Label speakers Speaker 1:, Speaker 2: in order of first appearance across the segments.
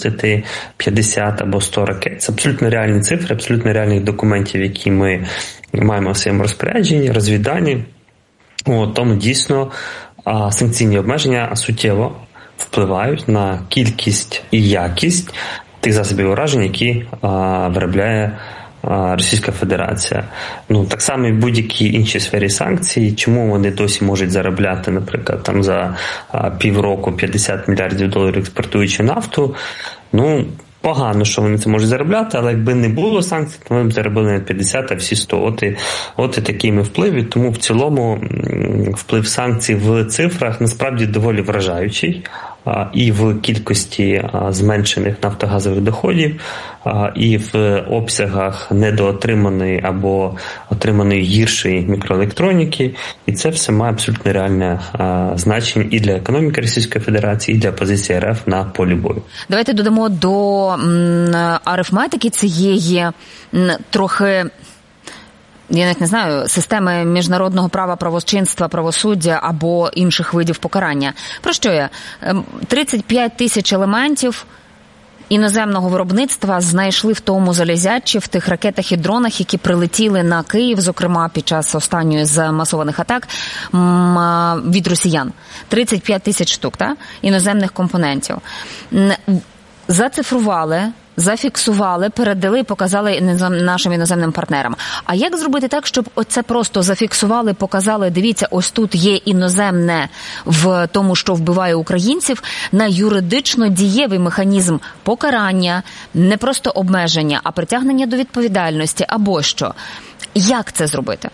Speaker 1: випустити 50 або 100 ракет. Це абсолютно реальні цифри, абсолютно реальних документів, які ми маємо в своєму розпорядженні, розвіддані. Тому дійсно санкційні обмеження суттєво впливають на кількість і якість тих засобів ураження, які виробляє Російська Федерація. Так само і в будь-якій іншій сфері санкцій. Чому вони досі можуть заробляти, наприклад, там за півроку 50 мільярдів доларів експортуючи нафту? Погано, що вони це можуть заробляти, але якби не було санкцій, то ми б заробили не 50, а всі 100. От і такий ми вплив. Тому в цілому вплив санкцій в цифрах насправді доволі вражаючий. І в кількості зменшених нафтогазових доходів, і в обсягах недоотриманої або отриманої гіршої мікроелектроніки. І це все має абсолютно реальне значення і для економіки Російської Федерації, і для позиції РФ на полі бою.
Speaker 2: Давайте додамо до арифметики цієї трохи, я навіть не знаю, системи міжнародного права, правочинства, правосуддя або інших видів покарання. Про що я? 35 тисяч елементів іноземного виробництва знайшли в тому залізячі, в тих ракетах і дронах, які прилетіли на Київ, зокрема під час останньої з масованих атак від росіян. 35 тисяч штук, іноземних компонентів. Зацифрували, зафіксували, передали, показали нашим іноземним партнерам. А як зробити так, щоб оце просто зафіксували, показали, дивіться, ось тут є іноземне в тому, що вбиває українців, на юридично дієвий механізм покарання, не просто обмеження, а притягнення до відповідальності або що? Як це зробити?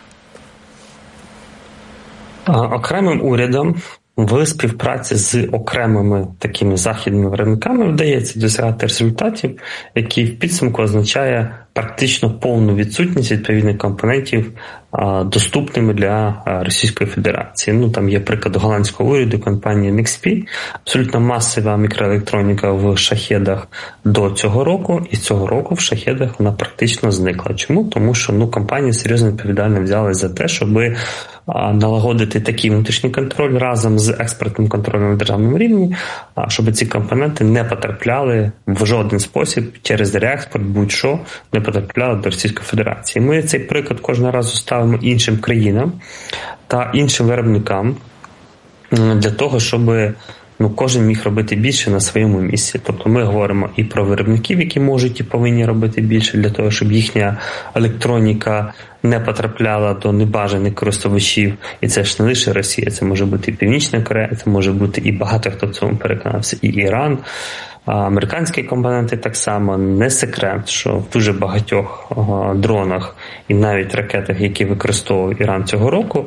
Speaker 1: Окремим урядом в співпраці з окремими такими західними виробниками вдається досягати результатів, які в підсумку означає практично повну відсутність відповідних компонентів доступними для Російської Федерації. Там є приклад голландського уряду, компанії NXP, абсолютно масова мікроелектроніка в шахедах до цього року, і цього року в шахедах вона практично зникла. Чому? Тому що компанії серйозно відповідально взяли за те, щоб налагодити такий внутрішній контроль разом з експортним контролем на державному рівні, щоб ці компоненти не потрапляли в жоден спосіб через реекспорт, будь-що, не потрапляли до Російської Федерації. Ми цей приклад кожного разу ставимо іншим країнам та іншим виробникам для того, щоб кожен міг робити більше на своєму місці. Тобто ми говоримо і про виробників, які можуть і повинні робити більше для того, щоб їхня електроніка не потрапляла до небажаних користувачів. І це ж не лише Росія, це може бути і Північна Корея, це може бути і багато хто в цьому переконався, і Іран. Американські компоненти так само. Не секрет, що в дуже багатьох дронах і навіть ракетах, які використовував Іран цього року,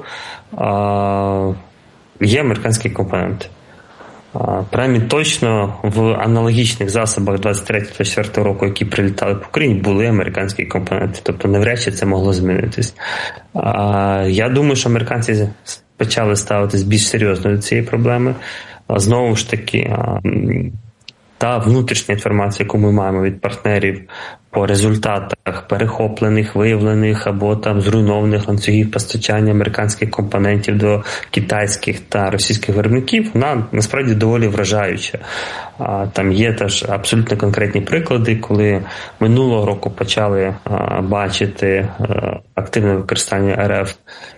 Speaker 1: є американські компоненти. Принаймні точно в аналогічних засобах 23-24 року, які прилітали по Україні, були американські компоненти. Тобто навряд чи це могло змінитись. Я думаю, що американці почали ставитись більш серйозно до цієї проблеми. Знову ж таки, та внутрішня інформація, яку ми маємо від партнерів по результатах перехоплених, виявлених або зруйнованих ланцюгів постачання американських компонентів до китайських та російських виробників, вона насправді доволі вражаюча. Там є теж абсолютно конкретні приклади, коли минулого року почали бачити активне використання РФ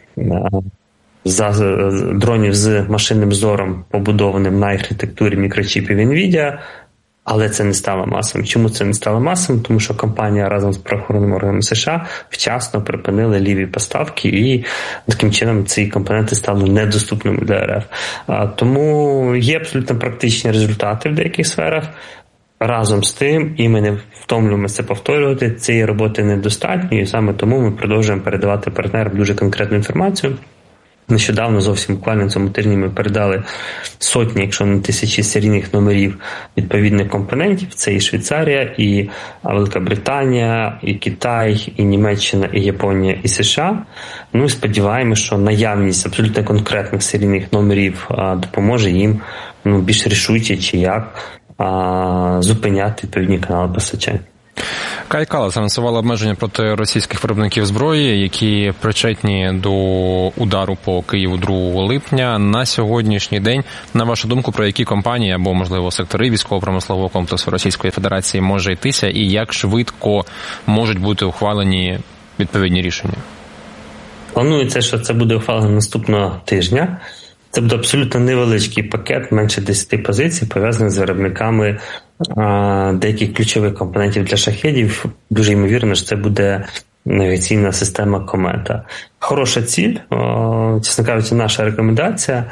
Speaker 1: дронів з машинним зором, побудованим на архітектурі мікрочіпів NVIDIA, але це не стало масовим. Чому це не стало масовим? Тому що компанія разом з правоохоронними органами США вчасно припинили ліві поставки, і таким чином ці компоненти стали недоступними для РФ. Тому є абсолютно практичні результати в деяких сферах. Разом з тим, і ми не втомлюємося повторювати, цієї роботи недостатньо, і саме тому ми продовжуємо передавати партнерам дуже конкретну інформацію. Нещодавно, зовсім буквально цьому тижні, ми передали сотні, якщо не тисячі серійних номерів відповідних компонентів. Це і Швейцарія, і Велика Британія, і Китай, і Німеччина, і Японія, і США. І сподіваємося, що наявність абсолютно конкретних серійних номерів допоможе їм більш рішуче чи як зупиняти відповідні канали постачання.
Speaker 3: Кая Каллас анонсувала обмеження проти російських виробників зброї, які причетні до удару по Києву 2 липня. На сьогоднішній день, на вашу думку, про які компанії або, можливо, сектори військово-промислового комплексу Російської Федерації може йтися і як швидко можуть бути ухвалені відповідні рішення?
Speaker 1: Планується, що це буде ухвалено наступного тижня. Це буде абсолютно невеличкий пакет, менше 10 позицій, пов'язаних з виробниками деяких ключових компонентів для шахедів. Дуже ймовірно, що це буде навігаційна система «Комета». Хороша ціль, чесно кажучи, наша рекомендація.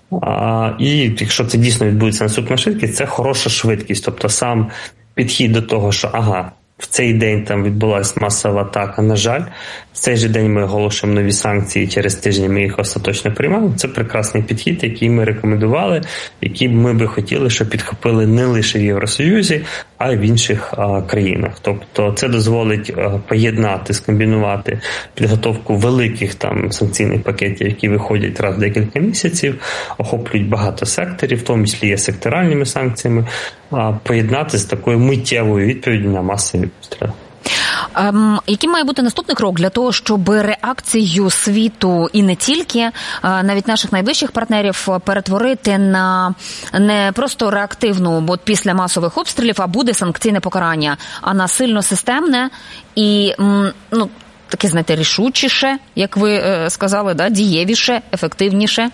Speaker 1: І якщо це дійсно відбудеться наступна швидкість, це хороша швидкість. Тобто сам підхід до того, що в цей день там відбулася масова атака, на жаль. В цей же день ми оголошуємо нові санкції, через тиждень ми їх остаточно приймаємо. Це прекрасний підхід, який ми рекомендували, який ми би хотіли, щоб підхопили не лише в Євросоюзі, а й в інших країнах. Тобто це дозволить поєднати, скомбінувати підготовку великих там санкційних пакетів, які виходять раз в декілька місяців, охоплюють багато секторів, в тому числі є секторальними санкціями, поєднати з такою миттєвою відповіддю на масові обстріли.
Speaker 2: Який має бути наступний крок для того, щоб реакцію світу і не тільки, навіть наших найближчих партнерів, перетворити на не просто реактивну, бо після масових обстрілів, а буде санкційне покарання, а на сильно системне і, таке, знаєте, рішучіше, як ви сказали, дієвіше, ефективніше?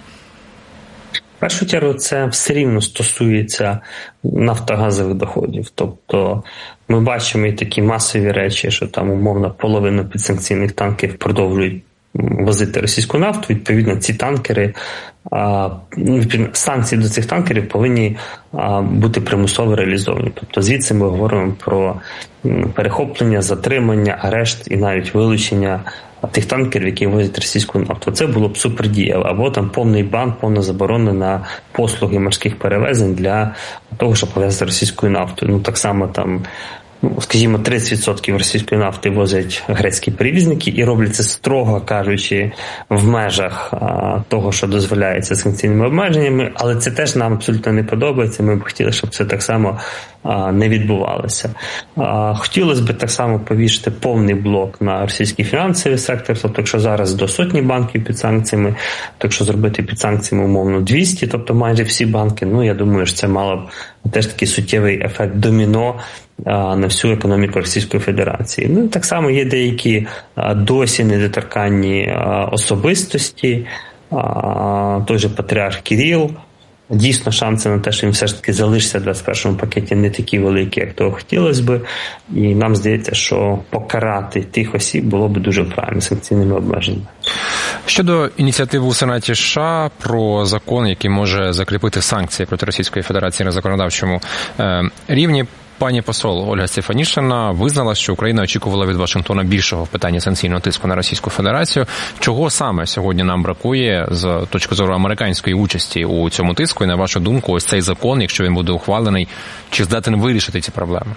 Speaker 1: В першу чергу це все рівно стосується нафтогазових доходів. Тобто ми бачимо і такі масові речі, що там умовно половина підсанкційних танкерів продовжують возити російську нафту. Відповідно, ці танкери, санкції до цих танкерів повинні бути примусово реалізовані. Тобто звідси ми говоримо про перехоплення, затримання, арешт і навіть вилучення тих танкерів, які возять російську нафту. Це було б супердієво. Або там повний бан, повна заборона на послуги морських перевезень для того, щоб повезти російською нафтою. Так само там, скажімо, 30% російської нафти возять грецькі перевізники і роблять це, строго кажучи, в межах того, що дозволяється санкційними обмеженнями, але це теж нам абсолютно не подобається. Ми б хотіли, щоб це так само не відбувалося. Хотілося б так само повісити повний блок на російський фінансовий сектор, тобто якщо зараз до 100 банків під санкціями, то якщо зробити під санкціями умовно 200, тобто майже всі банки, я думаю, що це мало б теж такий суттєвий ефект доміно на всю економіку Російської Федерації. Так само є деякі досі недоторканні особистості, той же патріарх Кирил. Дійсно, шанси на те, що він все ж таки залишиться в 21-му пакеті, не такі великі, як того хотілося б. І нам здається, що покарати тих осіб було б дуже правильно санкційними обмеженнями.
Speaker 3: Щодо ініціативи у Сенаті США про закон, який може закріпити санкції проти Російської Федерації на законодавчому рівні, пані посол Ольга Стефанішина визнала, що Україна очікувала від Вашингтона більшого в питанні санкційного тиску на Російську Федерацію. Чого саме сьогодні нам бракує з точки зору американської участі у цьому тиску? І на вашу думку, ось цей закон, якщо він буде ухвалений, чи здатен вирішити ці проблеми?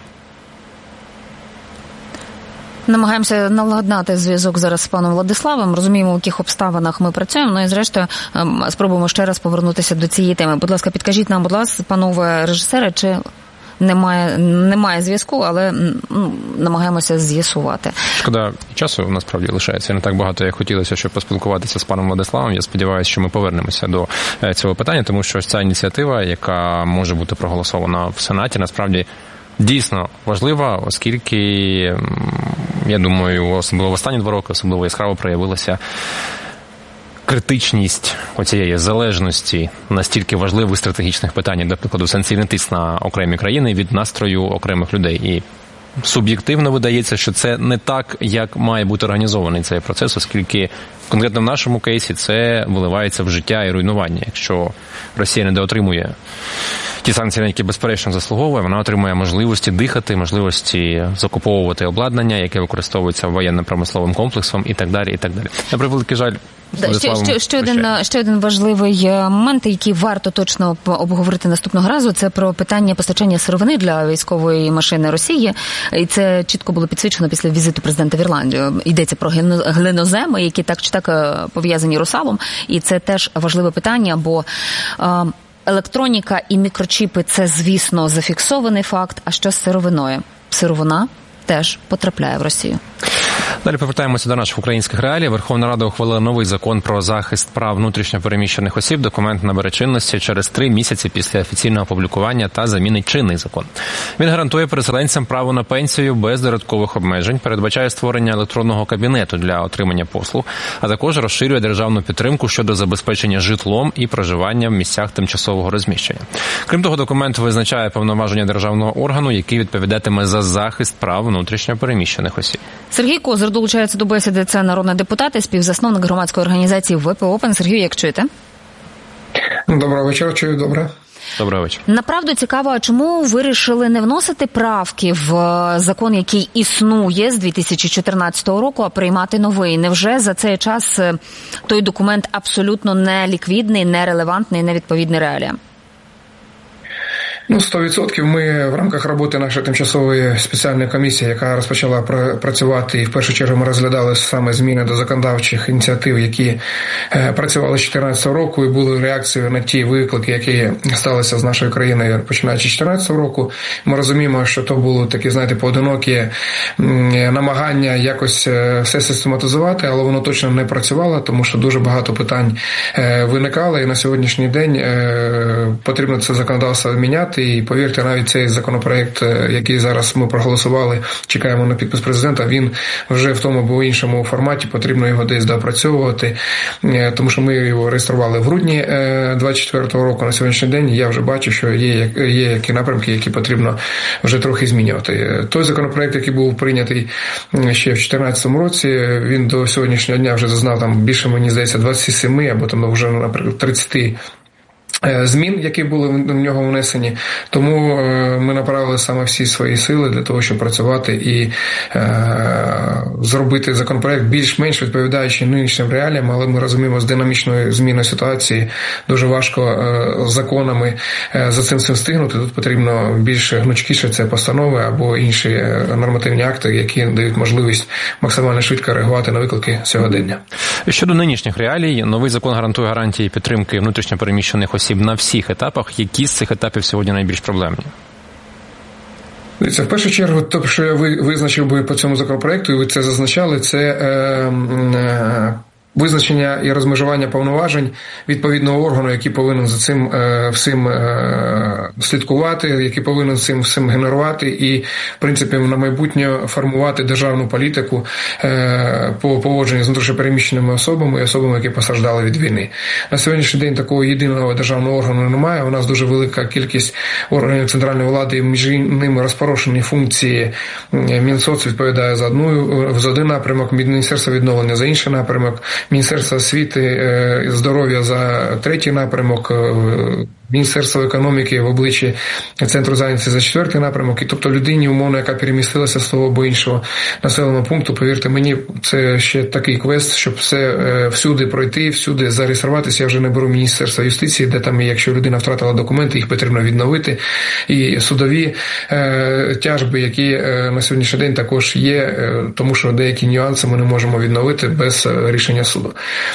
Speaker 2: Намагаємося наладнати зв'язок зараз з паном Владиславом, розуміємо, в яких обставинах ми працюємо, і зрештою спробуємо ще раз повернутися до цієї теми. Будь ласка, підкажіть нам, будь ласка, панове режисери, чи немає зв'язку, але намагаємося з'ясувати.
Speaker 3: Шкода, часу насправді лишається не так багато, як хотілося, щоб поспілкуватися з паном Владиславом. Я сподіваюся, що ми повернемося до цього питання, тому що ця ініціатива, яка може бути проголосована в Сенаті, насправді дійсно важлива, оскільки, я думаю, особливо в останні 2 роки особливо яскраво проявилася критичність оцієї залежності настільки важливих стратегічних питань, до прикладу, санкційний тиск на окремі країни від настрою окремих людей. І суб'єктивно видається, що це не так, як має бути організований цей процес, оскільки конкретно в нашому кейсі це виливається в життя і руйнування. Якщо Росія недоотримує ті санкції, на які безперечно заслуговує, вона отримує можливості дихати, можливості закуповувати обладнання, яке використовується воєнно-промисловим комплексом і так далі, і так далі. На превеликий жаль,
Speaker 2: Ще один важливий момент, який варто точно обговорити наступного разу, це про питання постачання сировини для військової машини Росії. І це чітко було підсвічено після візиту президента в Ірландію. Йдеться про глиноземи, які так чи так пов'язані Русалом. І це теж важливе питання, бо електроніка і мікрочіпи – це, звісно, зафіксований факт. А що з сировиною? Сировина теж потрапляє в Росію.
Speaker 3: Далі повертаємося до наших українських реалій. Верховна Рада ухвалила новий закон про захист прав внутрішньо переміщених осіб. Документ набере чинності через 3 місяці після офіційного опублікування та замінить чинний закон. Він гарантує переселенцям право на пенсію без додаткових обмежень, передбачає створення електронного кабінету для отримання послуг, а також розширює державну підтримку щодо забезпечення житлом і проживання в місцях тимчасового розміщення. Крім того, документ визначає повноваження державного органу, який відповідатиме за захист прав внутрішньо переміщених осіб.
Speaker 2: Сергій Козир долучається до бесіди. Це народний депутат і співзасновник громадської організації ВП Опен. Сергій, як чуєте?
Speaker 4: Доброго вечора, чую, добре.
Speaker 3: Доброго вечора.
Speaker 2: Направду цікаво, чому вирішили не вносити правки в закон, який існує з 2014 року, а приймати новий? Невже за цей час той документ абсолютно не ліквідний, не релевантний, не відповідний реаліям?
Speaker 4: 100%. Ми в рамках роботи нашої тимчасової спеціальної комісії, яка розпочала працювати, і в першу чергу ми розглядали саме зміни до законодавчих ініціатив, які працювали з 2014 року і були реакцією на ті виклики, які сталися з нашою країною починаючи з 2014 року. Ми розуміємо, що то були такі, поодинокі намагання якось все систематизувати, але воно точно не працювало, тому що дуже багато питань виникало, і на сьогоднішній день потрібно це законодавство міняти. І повірте, навіть цей законопроект, який зараз ми проголосували, чекаємо на підпис президента, він вже в тому або іншому форматі, потрібно його десь доопрацьовувати, тому що ми його реєстрували в грудні 2024 року. На сьогоднішній день я вже бачу, що є які напрямки, які потрібно вже трохи змінювати. Той законопроект, який був прийнятий ще в 2014 році, він до сьогоднішнього дня вже зазнав там більше, мені здається, 27 або там вже, наприклад, 30 змін, які були в нього внесені. Тому ми направили саме всі свої сили для того, щоб працювати і зробити законопроект більш-менш відповідаючий нинішнім реаліям, але ми розуміємо, з динамічною зміною ситуації дуже важко законами за цим встигнути. Тут потрібно більш гнучкіше, це постанови або інші нормативні акти, які дають можливість максимально швидко реагувати на виклики сьогодення.
Speaker 3: Щодо нинішніх реалій, новий закон гарантує гарантії підтримки внутрішньо переміщених осіб на всіх етапах. Які з цих етапів сьогодні найбільш проблемні?
Speaker 4: Це в першу чергу, те, що я визначив би по цьому законопроекту, і ви це зазначали, це визначення і розмежування повноважень відповідного органу, який повинен за цим всім слідкувати, який повинен цим всім генерувати і, в принципі, на майбутнє формувати державну політику по поводженню з внутрішньопереміщеними особами і особами, які постраждали від війни. На сьогоднішній день такого єдиного державного органу немає. У нас дуже велика кількість органів центральної влади, і між ними розпорошені функції. Мінсоц відповідає за один напрямок, Міністерство відновлення за інший напрямок, Міністерство освіти, здоров'я за третій напрямок, Міністерство економіки в обличчі Центру зайнятості за четвертий напрямок. І тобто людині, умовно, яка перемістилася з того або іншого населеного пункту, повірте мені, це ще такий квест, щоб все всюди пройти, всюди зареєструватися. Я вже не беру Міністерство юстиції, де там, якщо людина втратила документи, їх потрібно відновити. І судові тяжби, які на сьогоднішній день також є, тому що деякі нюанси ми не можемо відновити без рішення суду.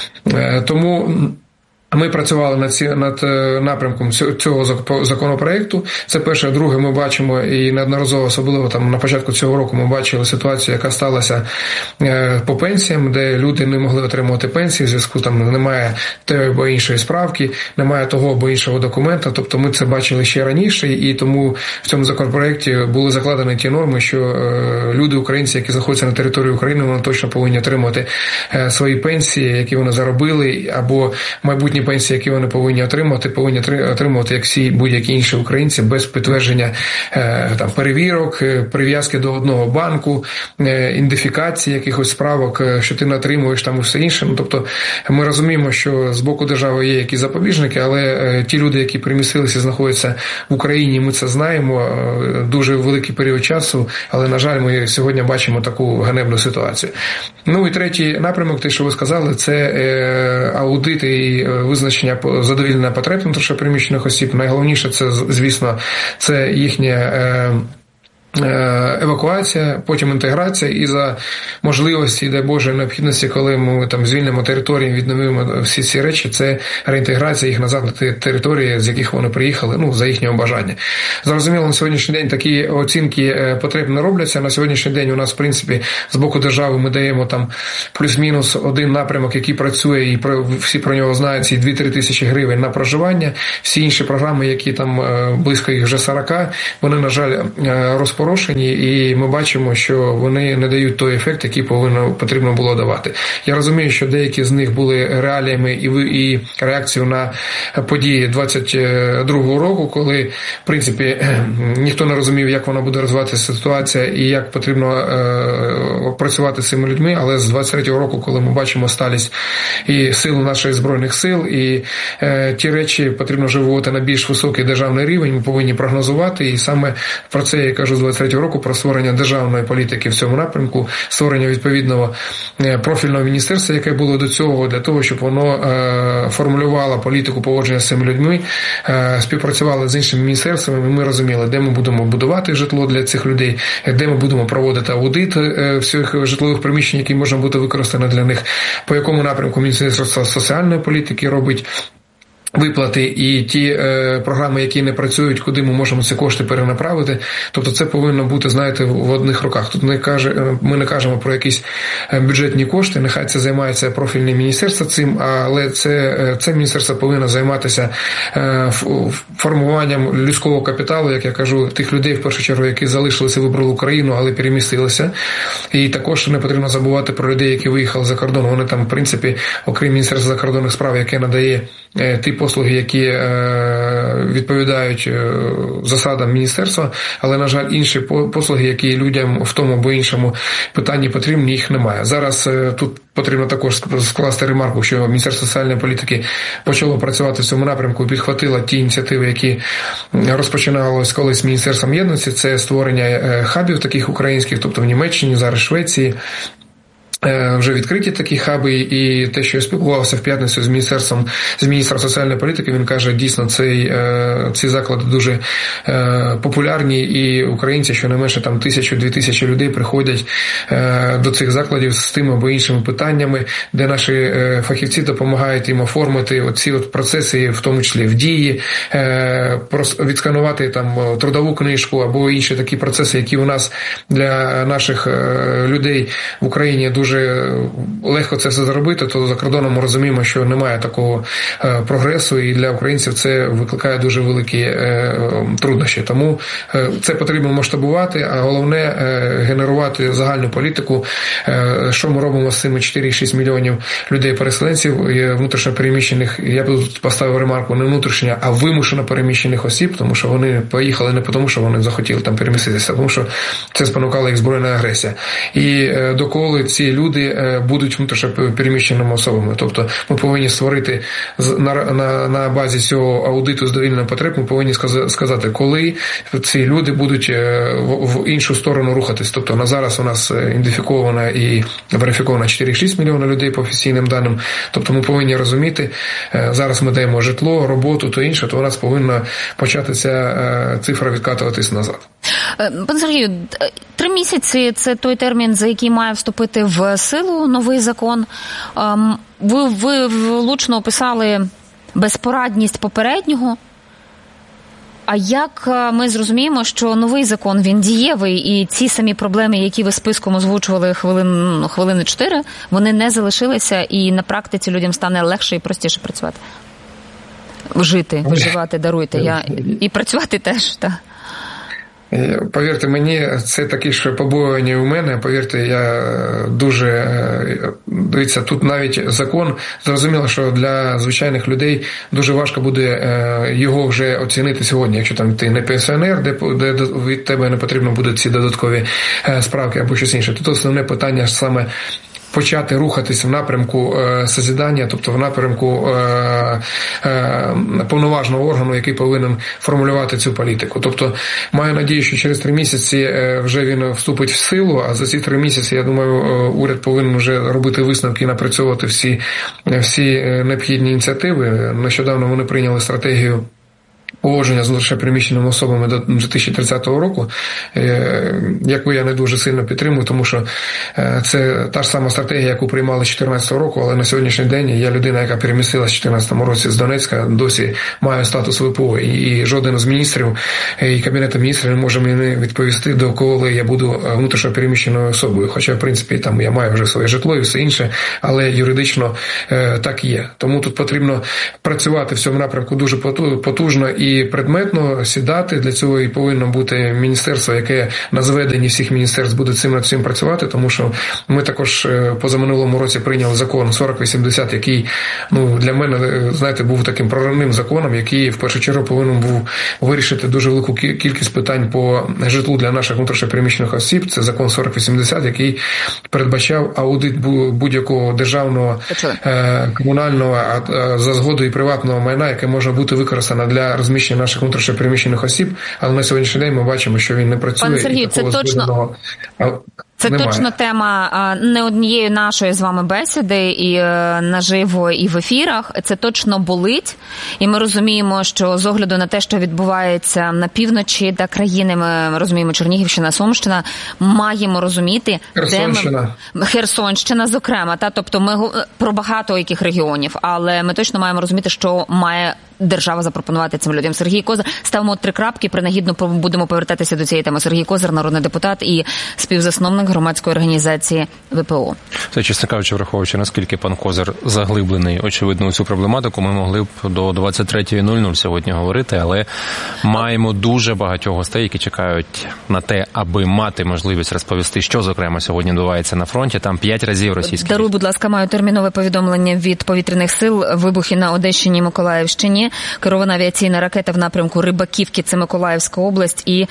Speaker 4: Тому ми працювали над напрямком цього законопроекту. Це перше. Друге, ми бачимо і неодноразово, особливо там на початку цього року, ми бачили ситуацію, яка сталася по пенсіям, де люди не могли отримувати пенсії, в зв'язку там немає тієї або іншої справки, немає того або іншого документа. Тобто ми це бачили ще раніше, і тому в цьому законопроекті були закладені ті норми, що люди, українці, які знаходяться на території України, вони точно повинні отримувати свої пенсії, які вони заробили, або майбутні пенсії, які вони повинні отримувати, як всі будь-які інші українці, без підтвердження там перевірок, прив'язки до одного банку, ідентифікації якихось справок, що ти не отримуєш там і все інше. Тобто ми розуміємо, що з боку держави є якісь запобіжники, але ті люди, які перемістилися, знаходяться в Україні, ми це знаємо, дуже великий період часу, але, на жаль, ми сьогодні бачимо таку ганебну ситуацію. І третій напрямок, те, що ви сказали, це аудит і визначення задовільнення потреб внутрішньопереміщених осіб. Найголовніше це, звісно, це їхнє евакуація, потім інтеграція і за можливості, дай Боже, необхідності, коли ми там звільнимо території, відновимо всі ці речі, це реінтеграція їх назад на ті території, з яких вони приїхали, за їхнього бажання. Зрозуміло, на сьогоднішній день такі оцінки потреб не робляться. На сьогоднішній день у нас, в принципі, з боку держави ми даємо там плюс-мінус один напрямок, який працює, і всі про нього знають, ці 2-3 тисячі гривень на проживання. Всі інші програми, які там близько їх вже 40, вони, на жаль, розпорошені, і ми бачимо, що вони не дають той ефект, який потрібно було давати. Я розумію, що деякі з них були реаліями і реакцією на події 22-го року, коли, в принципі, ніхто не розумів, як вона буде розвиватися ситуація і як потрібно працювати з цими людьми, але з 23-го року, коли ми бачимо сталість і силу наших Збройних сил, і ті речі потрібно вже виводити на більш високий державний рівень, ми повинні прогнозувати, і саме про це я кажу з 23-го року, про створення державної політики в цьому напрямку, створення відповідного профільного міністерства, яке було до цього, для того, щоб воно формулювало політику поводження з цими людьми, співпрацювало з іншими міністерствами, і ми розуміли, де ми будемо будувати житло для цих людей, де ми будемо проводити аудит всіх житлових приміщень, які можна буде використати для них, по якому напрямку Міністерство соціальної політики робить виплати і ті програми, які не працюють, куди ми можемо ці кошти перенаправити. Тобто це повинно бути, знаєте, в одних руках. Тут ми не кажемо про якісь бюджетні кошти, нехай це займається профільне міністерство цим, але це міністерство повинно займатися формуванням людського капіталу, як я кажу, тих людей, в першу чергу, які залишилися, вибрали Україну, але перемістилися. І також не потрібно забувати про людей, які виїхали за кордон. Вони там, в принципі, окрім Міністерства закордонних справ, яке надає ті послуги, які відповідають засадам міністерства, але, на жаль, інші послуги, які людям в тому або іншому питанні потрібні, їх немає. Зараз тут потрібно також скласти ремарку, що Міністерство соціальної політики почало працювати в цьому напрямку і підхватило ті ініціативи, які розпочиналися колись Міністерством єдності, це створення хабів таких українських, тобто в Німеччині, зараз в Швеції, вже відкриті такі хаби, і те, що я спілкувався в п'ятницю з міністром соціальної політики, він каже, дійсно, ці заклади дуже популярні, і українці, щонайменше там 1000-2000 людей приходять до цих закладів з тими або іншими питаннями, де наші фахівці допомагають їм оформити оці процеси, в тому числі в дії, відсканувати там трудову книжку або інші такі процеси, які у нас для наших людей в Україні дуже легко це все зробити, то за кордоном ми розуміємо, що немає такого прогресу, і для українців це викликає дуже великі труднощі. Тому це потрібно масштабувати, а головне генерувати загальну політику. Що ми робимо з цими 4,6 мільйонів людей-переселенців, внутрішньо переміщених, я б тут поставив ремарку, не внутрішньо, а вимушено переміщених осіб, тому що вони поїхали не тому, що вони захотіли там переміститися, а тому що це спонукала їх збройна агресія. І доколи ці люди будуть внутрішньо переміщеними особами. Тобто ми повинні створити на базі цього аудиту задовільних потреб, ми повинні сказати, коли ці люди будуть в іншу сторону рухатись. Тобто на зараз у нас ідентифіковано і верифіковано 4,6 мільйона людей по офіційним даним. Тобто ми повинні розуміти, зараз ми даємо житло, роботу, то інше, то у нас повинна почати ця цифра відкатуватись назад.
Speaker 2: Пане Сергію, 3 місяці – це той термін, за який має вступити в силу новий закон. Ви влучно описали безпорадність попереднього. А як ми зрозуміємо, що новий закон, він дієвий, і ці самі проблеми, які ви списком озвучували хвилини 4, вони не залишилися, і на практиці людям стане легше і простіше працювати? Жити, виживати, даруйте. І працювати теж, так.
Speaker 4: Повірте мені, це такі ж побоювання у мене. Повірте, я дуже... Дивіться, тут навіть закон, зрозуміло, що для звичайних людей дуже важко буде його вже оцінити сьогодні. Якщо там ти не пенсіонер, де від тебе не потрібно будуть ці додаткові справки або щось інше. Тут основне питання саме почати рухатись в напрямку созідання, тобто в напрямку повноважного органу, який повинен формулювати цю політику. Тобто маю надію, що через 3 місяці вже він вступить в силу, а за ці 3 місяці, я думаю, уряд повинен вже робити висновки і напрацьовувати всі необхідні ініціативи. Нещодавно вони прийняли стратегію поводження з внутрішньопереміщеними особами до 2030 року, яку я не дуже сильно підтримую, тому що це та ж сама стратегія, яку приймали з 2014 року, але на сьогоднішній день я людина, яка перемістилася в 2014 році з Донецька, досі має статус ВПО, і жоден з міністрів і Кабінету міністрів не може мені відповісти, до коли я буду внутрішньопереміщеною особою. Хоча, в принципі, там я маю вже своє житло і все інше, але юридично так є. Тому тут потрібно працювати в цьому напрямку дуже потужно і предметно сідати. Для цього і повинно бути міністерство, яке на зведенні всіх міністерств буде над цим працювати, тому що ми також позаминулому році прийняли закон 4080, який, для мене, знаєте, був таким проривним законом, який в першу чергу повинен був вирішити дуже велику кількість питань по житлу для наших внутрішньопереміщених осіб. Це закон 4080, який передбачав аудит будь-якого державного, комунального, за згодою приватного майна, яке може бути використано для розміщення наших внутрішньопереміщених осіб, але на сьогоднішній день ми бачимо, що він не працює.
Speaker 2: Пане Сергію, це точно... Це немає. Точно тема не однієї нашої з вами бесіди і наживо, і в ефірах. Це точно болить. І ми розуміємо, що з огляду на те, що відбувається на півночі та країни, ми розуміємо, Чернігівщина, Сумщина, маємо розуміти, Херсонщина, зокрема. Тобто ми про багато яких регіонів, але ми точно маємо розуміти, що має держава запропонувати цим людям. Сергій Козир, ставимо 3 крапки, принагідно будемо повертатися до цієї теми. Сергій Козир, народний депутат і співзасновник громадської організації ВПО.
Speaker 3: Це, чесно кажучи, враховуючи, наскільки пан Козир заглиблений, очевидно, у цю проблематику, ми могли б до 23:00 сьогодні говорити, але маємо дуже багатьох гостей, які чекають на те, аби мати можливість розповісти, що, зокрема, сьогодні відбувається на фронті. Там 5 разів російські...
Speaker 2: Даруй, будь ласка, маю термінове повідомлення від повітряних сил. Вибухи на Одещині і Миколаївщині. Керована авіаційна ракета в напрямку Рибаківки, це Миколаївська область, і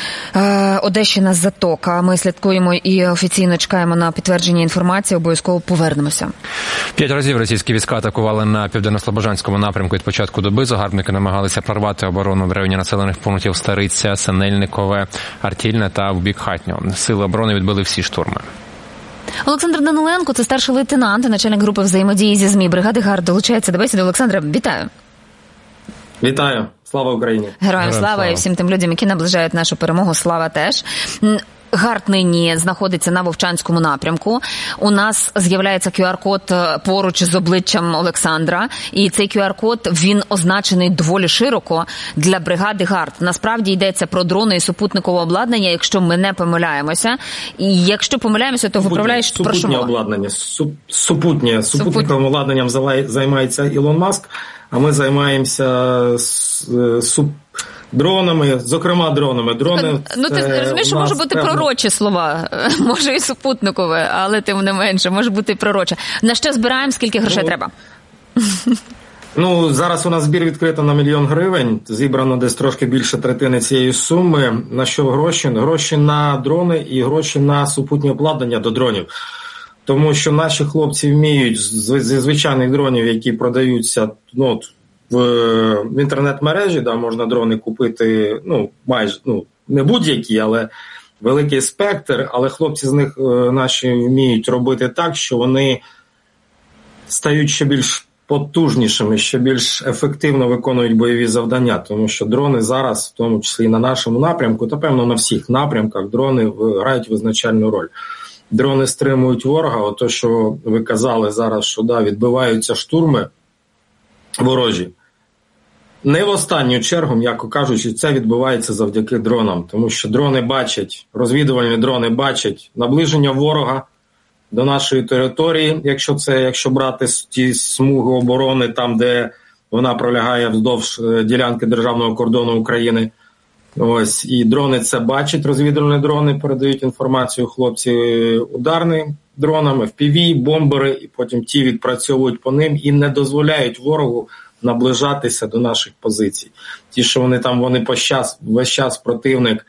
Speaker 2: Одещина Затока. Ми слідкуємо і офіційно чекаємо на підтвердження інформації, обов'язково повернемося.
Speaker 3: 5 разів російські війська атакували на південно-слобожанському напрямку від початку доби. Загарбники намагалися прорвати оборону в районі населених пунктів Стариця, Синельникове, Артільне та в бік Хатнього. Сили оборони відбили всі штурми.
Speaker 2: Олександр Даниленко, це старший лейтенант, начальник групи взаємодії зі ЗМІ бригади ГАРД, долучається до бесіди. Олександре, вітаю.
Speaker 5: Вітаю. Слава Україні.
Speaker 2: Героям слава і всім тим людям, які наближають нашу перемогу. Слава теж. ГАРД нині знаходиться на Вовчанському напрямку. У нас з'являється QR-код поруч з обличчям Олександра. І цей QR-код, він означений доволі широко для бригади ГАРД. Насправді йдеться про дрони і супутникове обладнання, якщо ми не помиляємося. І якщо помиляємося, то виправляєш, прошу мова.
Speaker 5: Обладнання. Супутниковим обладнанням займається Ілон Маск, а ми займаємося дронами, зокрема дронами. Дрони,
Speaker 2: ти розумієш, що може бути пророчі слова, може і супутникове, але тим не менше, може бути і пророче. На що збираємо, скільки грошей треба?
Speaker 5: Зараз у нас збір відкрито на 1 мільйон гривень, зібрано десь трошки більше третини цієї суми. На що гроші? Гроші на дрони і гроші на супутнє обладнання до дронів. Тому що наші хлопці вміють зі звичайних дронів, які продаються в інтернет-мережі, можна дрони купити, майже, не будь-які, але великий спектр, але хлопці з них наші вміють робити так, що вони стають ще більш потужнішими, ще більш ефективно виконують бойові завдання, тому що дрони зараз, в тому числі і на нашому напрямку, та певно на всіх напрямках, дрони грають визначальну роль. Дрони стримують ворога, ото що ви казали зараз, що відбиваються штурми ворожі. Не в останню чергу, м'яко кажучи, це відбувається завдяки дронам, тому що дрони бачать, розвідувальні дрони бачать наближення ворога до нашої території, якщо брати ті смуги оборони, там, де вона пролягає вздовж ділянки державного кордону України. Ось, і дрони це бачать, розвідувальні дрони передають інформацію хлопці ударними дронами, FPV, бомбери, і потім ті відпрацьовують по ним і не дозволяють ворогу наближатися до наших позицій. Ті, що вони весь час противник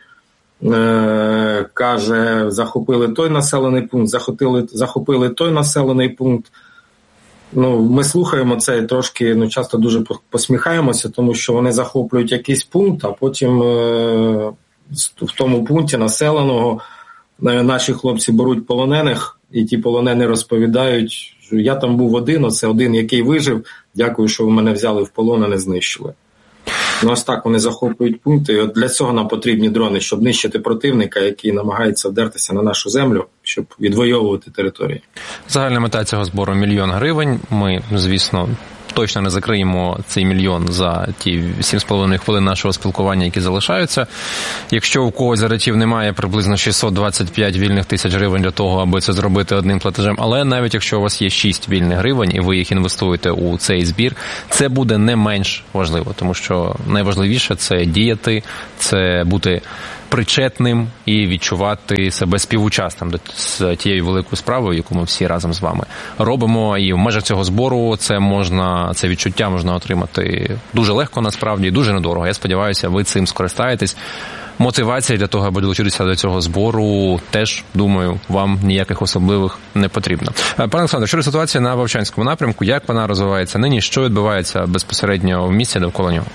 Speaker 5: каже, захопили той населений пункт, захопили той населений пункт. Ми слухаємо це і трошки, часто дуже посміхаємося, тому що вони захоплюють якийсь пункт, а потім в тому пункті населеного наші хлопці беруть полонених, і ті полонені розповідають, що я там був один, оце один, який вижив, дякую, що ви мене взяли в полон, а не знищили. Ну, ось так вони захоплюють пункти. І от для цього нам потрібні дрони, щоб нищити противника, який намагається вдертися на нашу землю, щоб відвоювати території.
Speaker 3: Загальна мета цього збору – 1 000 000 гривень. Ми, звісно, точно не закриємо цей 1 000 000 за ті 7,5 хвилин нашого спілкування, які залишаються. Якщо у когось заречів немає приблизно 625 вільних тисяч гривень для того, аби це зробити одним платежем, але навіть якщо у вас є 6 вільних гривень і ви їх інвестуєте у цей збір, це буде не менш важливо, тому що найважливіше – це діяти, це бути причетним і відчувати себе співучасним з тією великою справою, яку ми всі разом з вами робимо. І в межах цього збору це відчуття можна отримати дуже легко, насправді, і дуже недорого. Я сподіваюся, ви цим скористаєтесь. Мотивація для того, аби долучитися до цього збору, теж, думаю, вам ніяких особливих не потрібно. Пане Олександре, щодо ситуації на Вовчанському напрямку, як вона розвивається нині, що відбувається безпосередньо в місті довкола нього?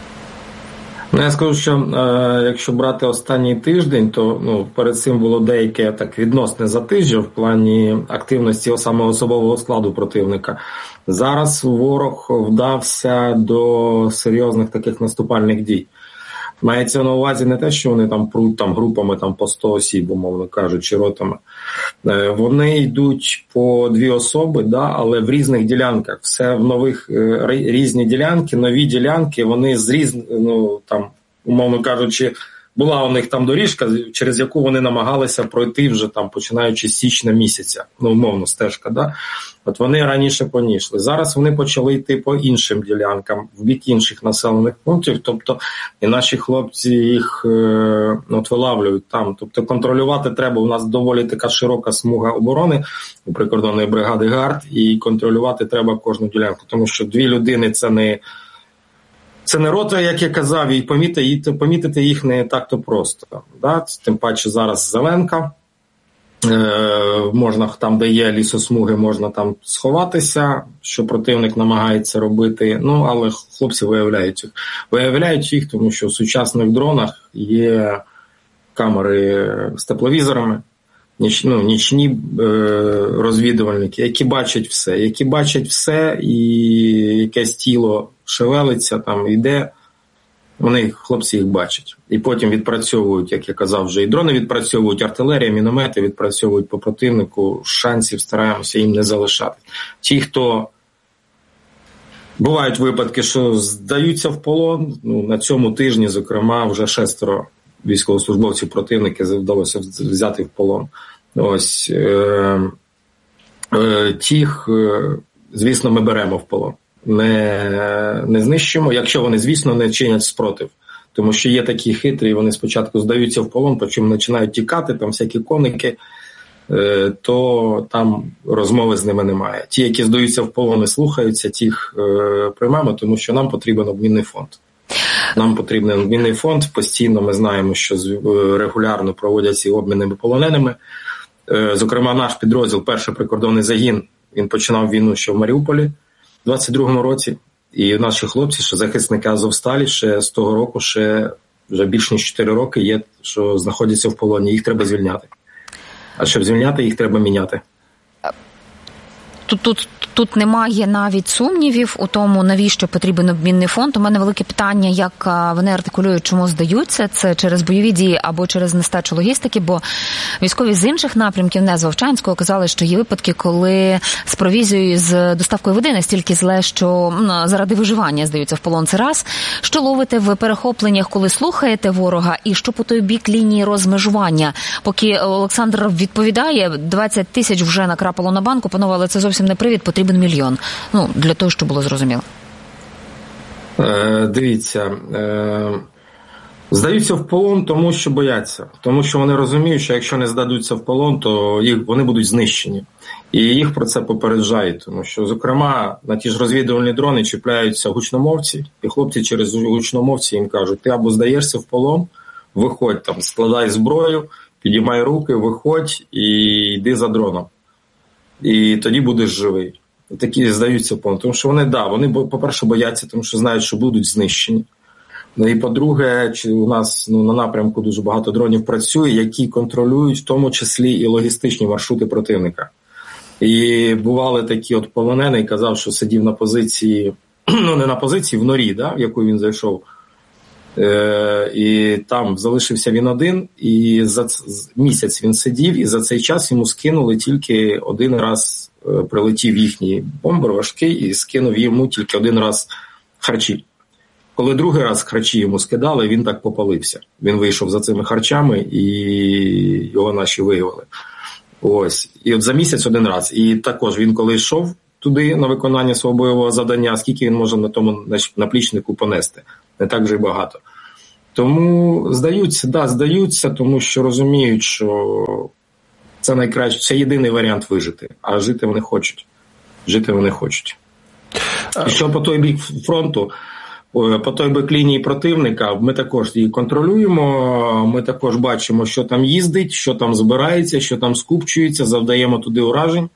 Speaker 5: Ну, я скажу, що якщо брати останній тиждень, то перед цим було деяке так відносне затижжя в плані активності саме особового складу противника. Зараз ворог вдався до серйозних таких наступальних дій. Мається на увазі не те, що вони там пруть групами по 100 осіб, умовно кажучи, ротами. Вони йдуть по 2 особи, але в різних ділянках. Все в нових різні ділянки, нові ділянки, вони з умовно кажучи, була у них там доріжка, через яку вони намагалися пройти вже починаючи з січня місяця, умовно стежка, От вони раніше понішли. Зараз вони почали йти по іншим ділянкам, в бік інших населених пунктів, тобто і наші хлопці їх вилавлюють там. Тобто контролювати треба, у нас доволі така широка смуга оборони у прикордонної бригади ГАРД, і контролювати треба кожну ділянку, тому що 2 людини це не рота, як я казав, і помітити їх не так-то просто. Тим паче зараз зеленка, можна там, де є лісосмуги, можна там сховатися, що противник намагається робити, але хлопці виявляють їх, тому що в сучасних дронах є камери з тепловізорами, нічні розвідувальники, які бачать все, і якесь тіло шевелиться, там йде, хлопці їх бачать. І потім відпрацьовують, як я казав вже, і дрони відпрацьовують, артилерія, міномети відпрацьовують по противнику, шансів стараємося їм не залишати. Ті, хто бувають випадки, що здаються в полон, на цьому тижні, зокрема, вже 6 військовослужбовців противника вдалося взяти в полон. Ось тих, звісно, ми беремо в полон. Не знищимо, якщо вони, звісно, не чинять спротив. Тому що є такі хитрі, вони спочатку здаються в полон, потім починають тікати, там всякі коники, то там розмови з ними немає. Ті, які здаються в полон і слухаються, тих приймемо, тому що нам потрібен обмінний фонд. Нам потрібен обмінний фонд, постійно ми знаємо, що регулярно проводяться обміни полоненими. Зокрема, наш підрозділ, перший прикордонний загін, він починав війну ще в Маріуполі в 22-му році. І наші хлопці, що захисники Азовсталі, ще з того року, ще вже більш ніж 4 роки є, що знаходяться в полоні. Їх треба звільняти. А щоб звільняти, їх треба міняти.
Speaker 2: Тут немає навіть сумнівів у тому, навіщо потрібен обмінний фонд. У мене велике питання, як вони артикулюють, чому здаються. Це через бойові дії або через нестачу логістики, бо військові з інших напрямків, не з Вовчанського, казали, що є випадки, коли з провізією, з доставкою води настільки зле, що заради виживання здаються в полон. Це раз. Що ловите в перехопленнях, коли слухаєте ворога, і що по той бік лінії розмежування? Поки Олександр відповідає, 20 тисяч вже накрапало на банку, панове, але це зовсім не привід, потрібен 1 мільйон. Для того, щоб було зрозуміло.
Speaker 5: Дивіться, здаються в полон, тому що бояться. Тому що вони розуміють, що якщо не здадуться в полон, то вони будуть знищені. І їх про це попереджають. Тому що, зокрема, на ті ж розвідувальні дрони чіпляються гучномовці, і хлопці через гучномовці їм кажуть, ти або здаєшся в полон, виходь там, складай зброю, підіймай руки, виходь і йди за дроном. І тоді будеш живий. Такі здаються в полон. Тому що вони, по-перше, бояться, тому що знають, що будуть знищені. І по-друге, у нас на напрямку дуже багато дронів працює, які контролюють в тому числі і логістичні маршрути противника. І бували такі полонений, казав, що сидів на позиції, не на позиції, в норі, в яку він зайшов, І там залишився він один, і за місяць він сидів, і за цей час йому скинули тільки один раз, прилетів їхній бомбер важкий, і скинув йому тільки один раз харчі. Коли другий раз харчі йому скидали, він так попалився. Він вийшов за цими харчами, і його наші виявили. Ось. І от за місяць один раз. І також він коли йшов туди на виконання свого бойового завдання, скільки він може на тому наплічнику понести. Не так вже й багато. Тому здаються, тому що розуміють, що це найкраще, це єдиний варіант вижити. А жити вони хочуть. І що по той бік фронту, по той бік лінії противника, ми також її контролюємо, ми також бачимо, що там їздить, що там збирається, що там скупчується, завдаємо туди уражень.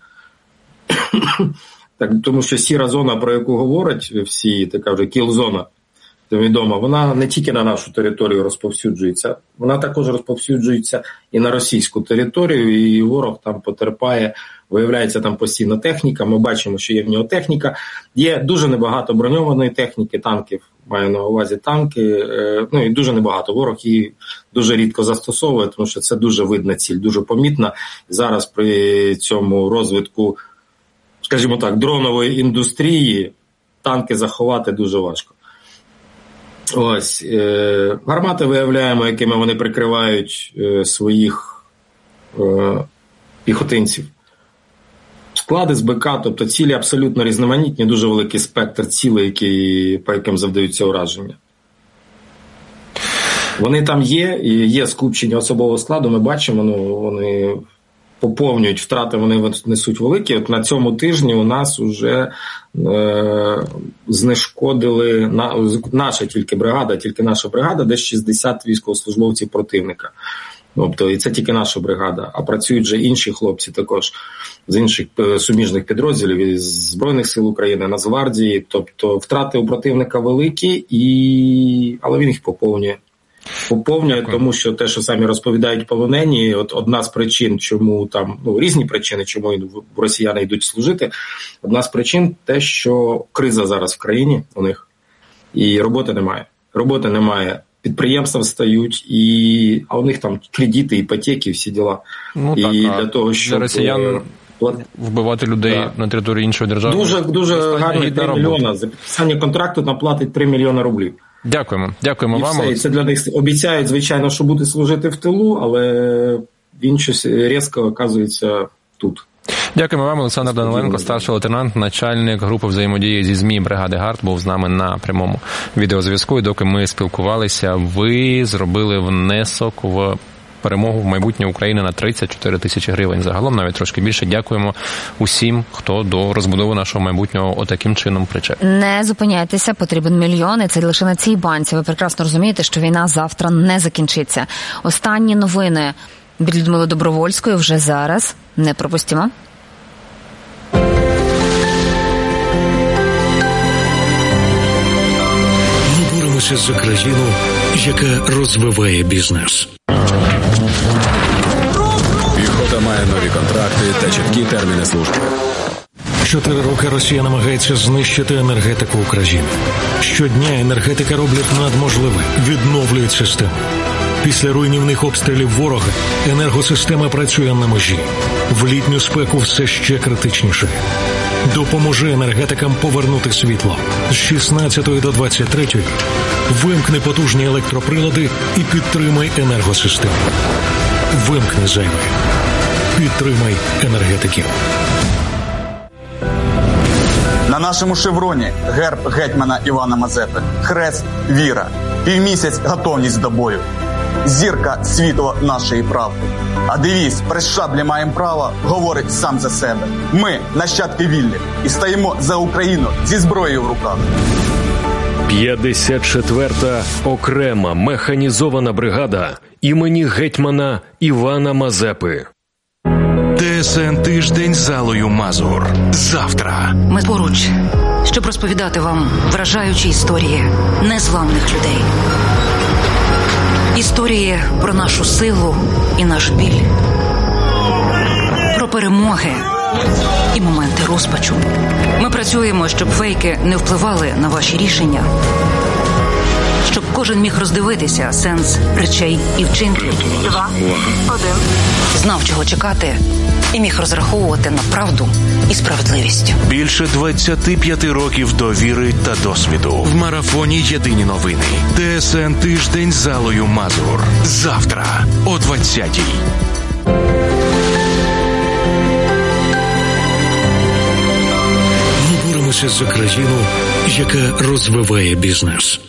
Speaker 5: Так, тому що сіра зона, про яку говорять всі, така вже кіл-зона, відома, вона не тільки на нашу територію розповсюджується, вона також розповсюджується і на російську територію, і ворог там потерпає, виявляється там постійна техніка, ми бачимо, що є в нього техніка, є дуже небагато броньованої техніки, танків, маю на увазі танки, ну і дуже небагато, ворог її дуже рідко застосовує, тому що це дуже видна ціль, дуже помітна, зараз при цьому розвитку, скажімо так, дронової індустрії танки заховати дуже важко. Ось, гармати виявляємо, якими вони прикривають своїх піхотинців. Склади з БК, тобто цілі абсолютно різноманітні, дуже великий спектр цілей, по яким завдаються ураження. Вони там є, і є скупчення особового складу, ми бачимо, вони поповнюють втрати, вони несуть великі. От на цьому тижні у нас вже знешкодили наша тільки наша бригада, десь 60 військовослужбовців противника. Тобто, і це тільки наша бригада, а працюють вже інші хлопці також з інших суміжних підрозділів, із Збройних сил України, Нацгвардії. Тобто втрати у противника великі, але він їх поповнює. Тому що те, що самі розповідають полонені, от одна з причин, чому там, різні причини, чому росіяни йдуть служити, одна з причин те, що криза зараз в країні у них, і роботи немає. Підприємства встають, а у них там кредити, іпотеки, всі діла.
Speaker 3: Для того, щоб для росіян вбивати людей на території іншої держави.
Speaker 5: Дуже гарні 3 мільйона. За підписання контракту нам платить 3 мільйона рублів.
Speaker 3: Дякуємо вам.
Speaker 5: І це для них обіцяють, звичайно, що буде служити в тилу, але він щось різко оказується тут.
Speaker 3: Дякуємо вам, Олександр Даниленко, старший лейтенант, начальник групи взаємодії зі ЗМІ бригади ГАРД, був з нами на прямому відеозв'язку. І доки ми спілкувалися, ви зробили внесок в перемогу в майбутнє України на 34 тисячі гривень. Загалом навіть трошки більше. Дякуємо усім, хто до розбудови нашого майбутнього отаким чином причетний.
Speaker 2: Не зупиняйтеся, потрібен мільйон, і це лише на цій банці. Ви прекрасно розумієте, що війна завтра не закінчиться. Останні новини від Людмили Добровольської вже зараз. Не пропустимо.
Speaker 6: Ми боремося за країну, яка розвиває бізнес.
Speaker 7: Піхота має нові контракти та чіткі терміни служби.
Speaker 6: 4 роки Росія намагається знищити енергетику України. Щодня енергетика роблять надможливе, відновлюють систему. Після руйнівних обстрілів ворога енергосистема працює на межі. В літню спеку все ще критичніше. Допоможи енергетикам повернути світло. З 16 до 23 вимкни потужні електроприлади і підтримай енергосистему. Вимкни зайве. Підтримай енергетиків.
Speaker 8: На нашому шевроні герб гетьмана Івана Мазепи, хрест – віра, півмісяць – готовність до бою, зірка – світло нашої правди. А девіз «При шаблі маємо право» говорить сам за себе. Ми – нащадки вільних і стоїмо за Україну зі зброєю в руках.
Speaker 9: 54-та окрема механізована бригада імені гетьмана Івана Мазепи.
Speaker 6: ТСН Тиждень з Аллою Мазур. Завтра.
Speaker 10: Ми поруч, щоб розповідати вам вражаючі історії незламних людей. Історії про нашу силу і наш біль. Про перемоги і моменти розпачу. Ми працюємо, щоб фейки не впливали на ваші рішення. щоб кожен міг роздивитися сенс речей і вчинків. 2, 1. Знав, чого чекати, і міг розраховувати на правду і справедливість.
Speaker 11: Більше 25 років довіри та досвіду. В марафоні «Єдині новини». ТСН «Тиждень» з Аллою Мазур. Завтра о 20-й.
Speaker 6: Ми боремося за країну, яка розвиває бізнес.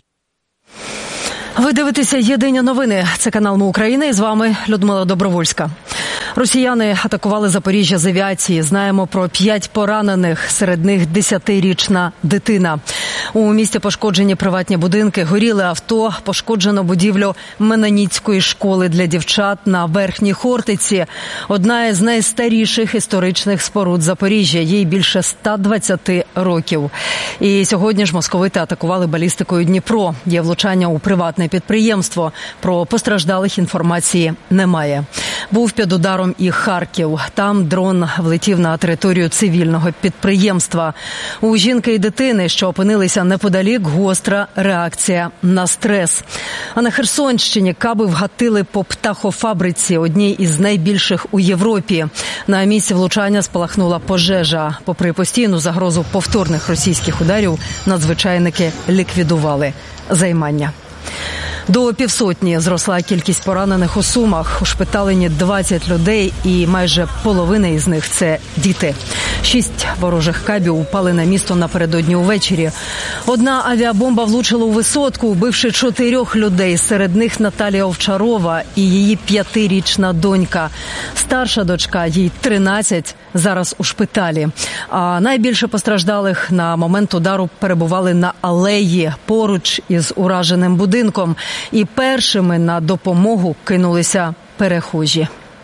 Speaker 12: Ви дивитеся «Єдині новини». Це канал «Ми Україна» і з вами Людмила Добровольська. Росіяни атакували Запоріжжя з авіації. Знаємо про 5 поранених, серед них 10-річна дитина. У місті пошкоджені приватні будинки, горіли авто, пошкоджено будівлю Меноніцької школи для дівчат на Верхній Хортиці. Одна із найстаріших історичних споруд Запоріжжя. Їй більше 120 років. І сьогодні ж московити атакували балістикою Дніпро. Є влучання у приватне підприємство. Про постраждалих інформації немає. Був під ударом і Харків. Там дрон влетів на територію цивільного підприємства. У жінки і дитини, що опинилися неподалік, гостра реакція на стрес. А на Херсонщині каби вгатили по птахофабриці, одній із найбільших у Європі. На місці влучання спалахнула пожежа. Попри постійну загрозу повторних російських ударів, надзвичайники ліквідували займання. До 500 зросла кількість поранених у Сумах. Ушпиталені 20 людей і майже половина із них – це діти. 6 ворожих кабів упали на місто напередодні увечері. Одна авіабомба влучила у висотку, вбивши 4 людей. Серед них Наталія Овчарова і її 5-річна донька. Старша дочка, їй 13, зараз у шпиталі. А найбільше постраждалих на момент удару перебували на алеї поруч із ураженим будинком. І першими на допомогу кинулися перехожі.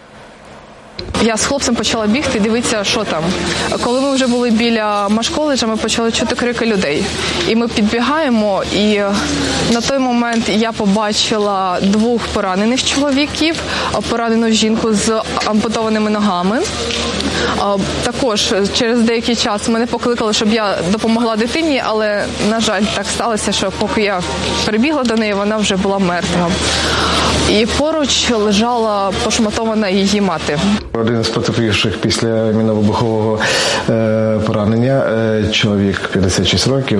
Speaker 13: Я з хлопцем почала бігти, дивитися, що там. Коли ми вже були біля Машколеджа, ми почали чути крики людей. І ми підбігаємо, і на той момент я побачила 2 поранених чоловіків, поранену жінку з ампутованими ногами. Також через деякий час мене покликали, щоб я допомогла дитині, але, на жаль, так сталося, що поки я прибігла до неї, вона вже була мертва. І поруч лежала пошматована її мати.
Speaker 14: Один з потерпівших після мінно-вибухового поранення, чоловік 56 років,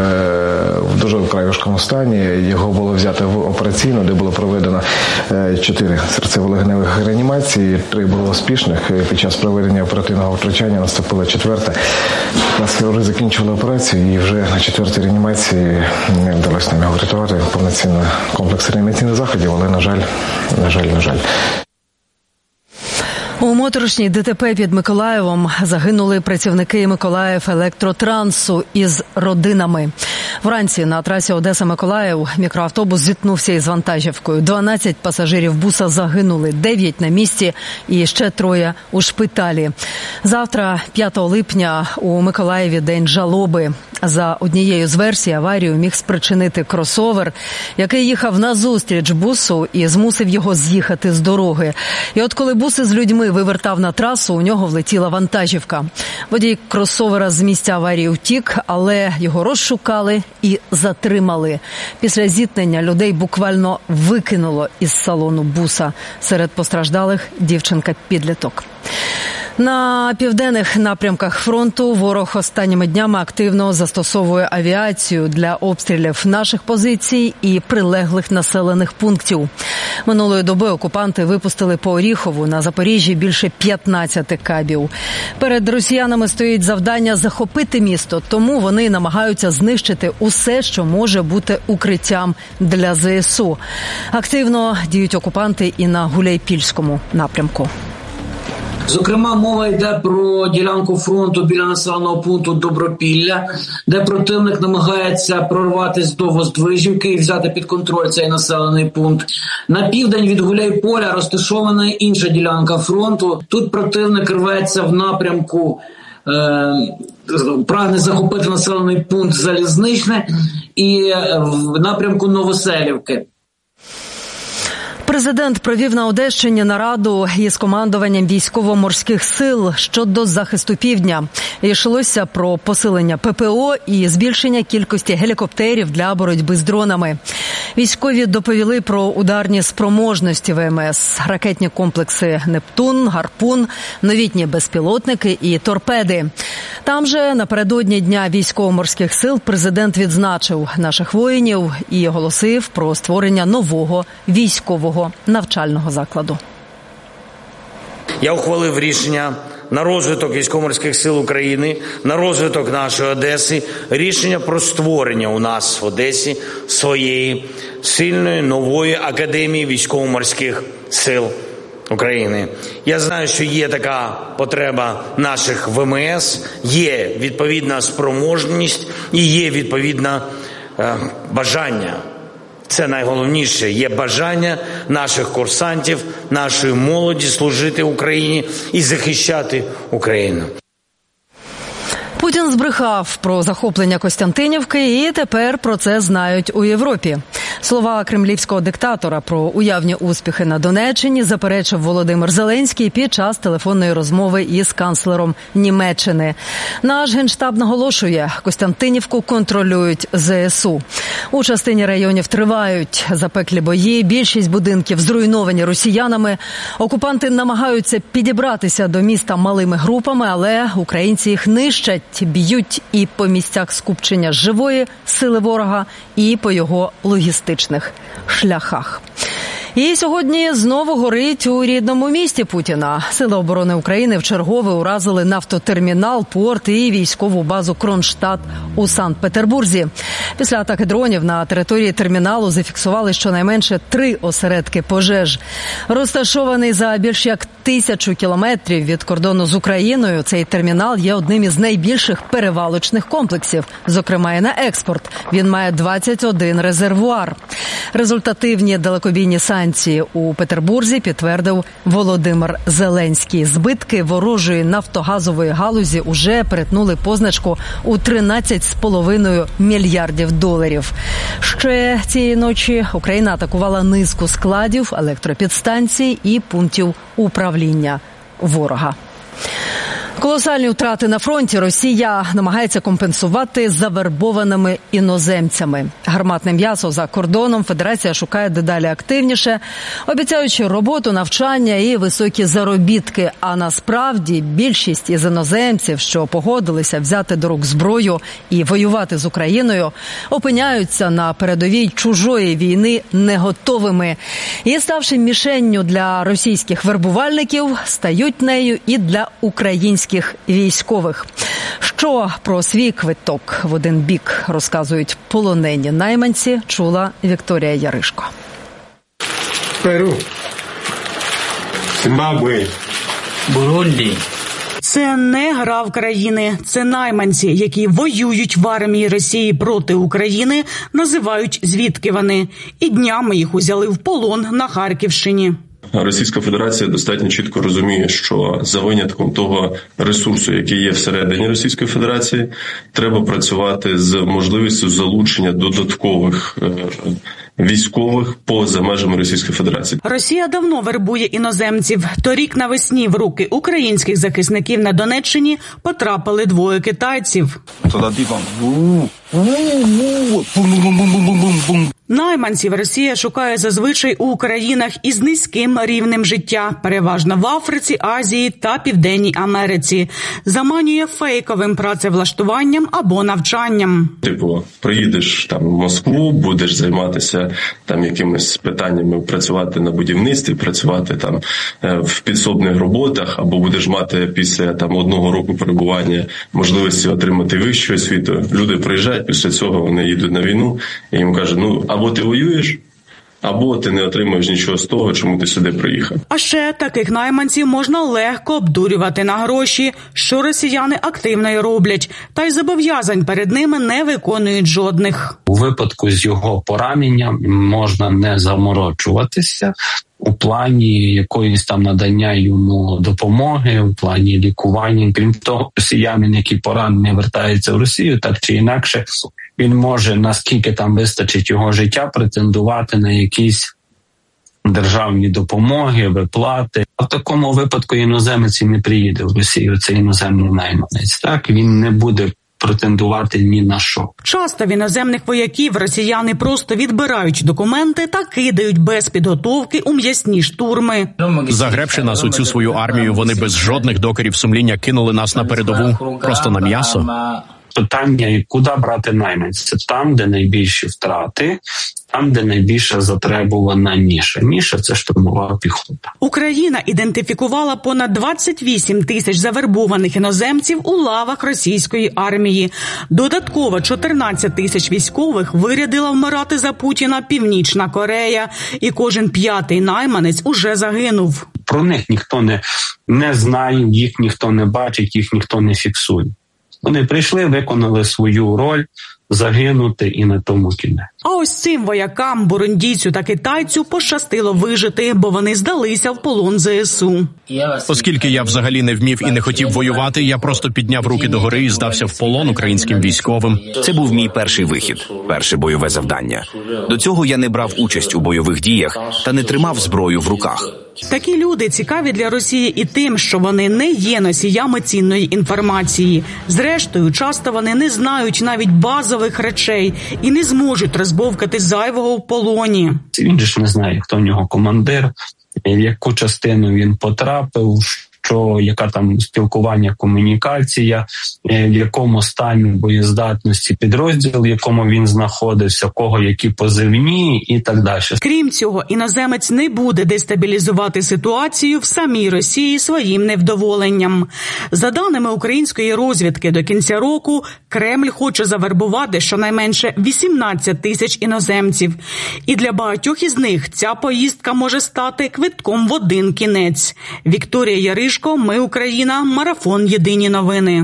Speaker 14: в дуже вкрай важкому стані. Його було взято в операційну, де було проведено 4 серцево-легеневих реанімації, 3 було успішних. Під час проведення оперативного втручання наступила 4-та. Нас хірурги закінчили операцію і вже на 4-й реанімації вдалося нам його врятувати. Повноцінний комплекс реанімаційних заходів, але, на жаль.
Speaker 12: У моторошній ДТП під Миколаєвом загинули працівники Миколаїв-Електротрансу із родинами. Вранці на трасі Одеса-Миколаїв мікроавтобус зіткнувся із вантажівкою. 12 пасажирів буса загинули, 9 на місці і ще 3 у шпиталі. Завтра, 5 липня, у Миколаєві день жалоби. За однією з версій, аварію міг спричинити кросовер, який їхав назустріч бусу і змусив його з'їхати з дороги. І от коли бус із людьми вивертав на трасу, у нього влетіла вантажівка. Водій кросовера з місця аварії втік, але його розшукали і затримали. Після зіткнення людей буквально викинуло із салону буса. Серед постраждалих дівчинка-підліток. На південних напрямках фронту ворог останніми днями активно застосовує авіацію для обстрілів наших позицій і прилеглих населених пунктів. Минулої доби окупанти випустили по Оріхову на Запоріжжі більше 15 кабів. Перед росіянами стоїть завдання захопити місто, тому вони намагаються знищити усе, що може бути укриттям для ЗСУ. Активно діють окупанти і на Гуляйпільському напрямку.
Speaker 15: Зокрема, мова йде про ділянку фронту біля населеного пункту Добропілля, де противник намагається прорватися до Воздвижівки і взяти під контроль цей населений пункт. На південь від Гуляйполя розташована інша ділянка фронту. Тут противник рветься в напрямку, прагне захопити населений пункт Залізничне і в напрямку Новоселівки.
Speaker 12: Президент провів на Одещині нараду із командуванням військово-морських сил щодо захисту півдня. Йшлося про посилення ППО і збільшення кількості гелікоптерів для боротьби з дронами. Військові доповіли про ударні спроможності ВМС, ракетні комплекси «Нептун», «Гарпун», новітні безпілотники і торпеди. Там же напередодні Дня військово-морських сил президент відзначив наших воїнів і оголосив про створення нового військового навчального закладу.
Speaker 16: Я ухвалив рішення на розвиток військово-морських сил України, на розвиток нашої Одеси, рішення про створення у нас в Одесі своєї сильної нової академії військово-морських сил України. Я знаю, що є така потреба наших ВМС, є відповідна спроможність і є відповідне бажання. Це найголовніше. Є бажання наших курсантів, нашої молоді служити Україні і захищати Україну.
Speaker 12: Путін збрехав про захоплення Костянтинівки, і тепер про це знають у Європі. Слова кремлівського диктатора про уявні успіхи на Донеччині заперечив Володимир Зеленський під час телефонної розмови із канцлером Німеччини. Наш Генштаб наголошує, Костянтинівку контролюють ЗСУ. У частині районів тривають запеклі бої, більшість будинків зруйновані росіянами. Окупанти намагаються підібратися до міста малими групами, але українці їх нищать, б'ють і по місцях скупчення живої сили ворога, і по його логістичних шляхах. І сьогодні знову горить у рідному місті Путіна. Сили оборони України вчергове уразили нафтотермінал, порт і військову базу Кронштадт у Санкт-Петербурзі. Після атаки дронів на території терміналу зафіксували щонайменше 3 осередки пожеж. Розташований за більш як 1000 кілометрів від кордону з Україною, цей термінал є одним із найбільших перевалочних комплексів, зокрема і на експорт. Він має 21 резервуар. Результативні далекобійні санкції у Петербурзі підтвердив Володимир Зеленський. Збитки ворожої нафтогазової галузі уже перетнули позначку у $13,5 мільярдів. Ще цієї ночі Україна атакувала низку складів, електропідстанцій і пунктів управління ворога. Колосальні втрати на фронті Росія намагається компенсувати завербованими іноземцями. Гарматне м'ясо за кордоном Федерація шукає дедалі активніше, обіцяючи роботу, навчання і високі заробітки. А насправді більшість із іноземців, що погодилися взяти до рук зброю і воювати з Україною, опиняються на передовій чужої війни не готовими. І, ставши мішенню для російських вербувальників, стають нею і для українських військових. Що про свій квиток в один бік розказують полонені найманці, чула Вікторія Яришко.
Speaker 17: Перу, Зімбабве, Бурунді.
Speaker 18: Це не гра в країни, це найманці, які воюють в армії Росії проти України, називають звідки вони. І днями їх узяли в полон на Харківщині.
Speaker 19: Російська Федерація достатньо чітко розуміє, що за винятком того ресурсу, який є всередині Російської Федерації, треба працювати з можливістю залучення додаткових військових поза межами Російської Федерації.
Speaker 18: Росія давно вербує іноземців. Торік навесні в руки українських захисників на Донеччині потрапили 2 китайців. Найманців Росія шукає зазвичай у країнах із низьким рівнем життя, переважно в Африці, Азії та Південній Америці. Заманює фейковим працевлаштуванням або навчанням.
Speaker 19: Приїдеш там в Москву, будеш займатися там якимись питаннями, працювати на будівництві, працювати там в підсобних роботах, або будеш мати після там 1 року перебування можливості отримати вищу освіту. Люди приїжджають, після цього вони їдуть на війну і їм кажуть, або ти воюєш, або ти не отримуєш нічого з того, чому ти сюди приїхав.
Speaker 18: А ще таких найманців можна легко обдурювати на гроші, що росіяни активно й роблять, та й зобов'язань перед ними не виконують жодних.
Speaker 20: У випадку з його пораненням можна не заморочуватися у плані якоїсь там надання йому допомоги, у плані лікування. Крім того, росіянин, який поранений, вертається в Росію, так чи інакше, він може, наскільки там вистачить його життя, претендувати на якісь державні допомоги, виплати. А в такому випадку іноземець і не приїде в Росію, це іноземний найманець. Так, він не буде претендувати ні на що.
Speaker 18: Часто в іноземних вояків росіяни просто відбирають документи та кидають без підготовки у м'ясні штурми.
Speaker 21: Загребши нас у цю свою армію, вони без жодних докорів сумління кинули нас на передову, просто на м'ясо.
Speaker 20: Питання, куди брати найманців? Там, де найбільші втрати, там, де найбільше затребувана ніша. Ніша – це штурмова піхота.
Speaker 18: Україна ідентифікувала понад 28 тисяч завербованих іноземців у лавах російської армії. Додатково 14 тисяч військових вирядила вмирати за Путіна Північна Корея. І кожен п'ятий найманець уже загинув.
Speaker 20: Про них ніхто не знає, їх ніхто не бачить, їх ніхто не фіксує. Вони прийшли, виконали свою роль, загинути і на тому кінець.
Speaker 18: А ось цим воякам, бурундійцю та китайцю, пощастило вижити, бо вони здалися в полон ЗСУ.
Speaker 21: Оскільки я взагалі не вмів і не хотів воювати, я просто підняв руки догори і здався в полон українським військовим.
Speaker 22: Це був мій перший вихід, перше бойове завдання. До цього я не брав участь у бойових діях та не тримав зброю в руках.
Speaker 18: Такі люди цікаві для Росії і тим, що вони не є носіями цінної інформації. Зрештою, часто вони не знають навіть базових речей і не зможуть розбовкати зайвого в полоні.
Speaker 20: Він же ж не знає, хто в нього командир, в яку частину він потрапив, яка там спілкування, комунікація, в якому стані боєздатності підрозділ, в якому він знаходився, кого які позивні і так далі.
Speaker 18: Крім цього, іноземець не буде дестабілізувати ситуацію в самій Росії своїм невдоволенням. За даними української розвідки, до кінця року Кремль хоче завербувати щонайменше 18 тисяч іноземців. І для багатьох із них ця поїздка може стати квитком в один кінець. Вікторія Яришко, Ми Україна, марафон Єдині новини.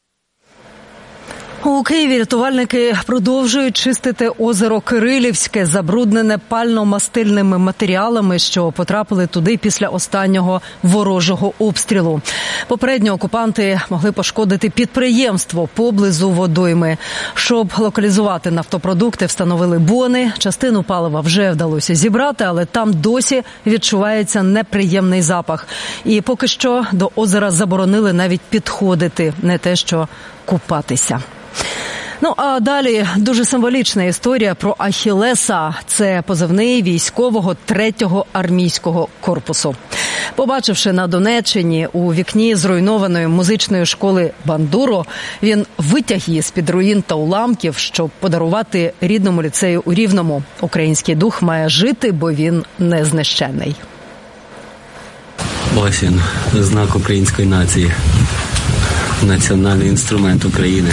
Speaker 12: У Києві рятувальники продовжують чистити озеро Кирилівське, забруднене пально-мастильними матеріалами, що потрапили туди після останнього ворожого обстрілу. Попередньо окупанти могли пошкодити підприємство поблизу водойми. Щоб локалізувати нафтопродукти, встановили бони. Частину палива вже вдалося зібрати, але там досі відчувається неприємний запах. І поки що до озера заборонили навіть підходити, не те що купатися. Ну, а далі дуже символічна історія про Ахілеса. Це позивний військового 3-го армійського корпусу. Побачивши на Донеччині у вікні зруйнованої музичної школи бандуру, він витяг її з-під руїн та уламків, щоб подарувати рідному ліцею у Рівному. Український дух має жити, бо він не знищений.
Speaker 23: Ось він, знак української нації. Національний інструмент України.